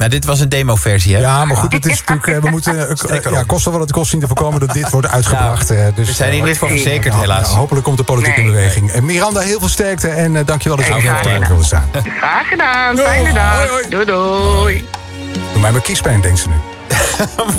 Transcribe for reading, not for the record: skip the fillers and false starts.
Nou, dit was een demo-versie, hè? Ja, maar goed, het is natuurlijk, we moeten kosten wat het kost zien te voorkomen dat dit wordt uitgebracht. Dus, we zijn hier niet voor verzekerd, helaas. Hopelijk komt de politiek in beweging. Miranda, heel veel sterkte en dankjewel dat je hier wilde staan. Graag gedaan, fijne dag. Doei doei. Doe mij mijn kiespijn, denkt ze nu.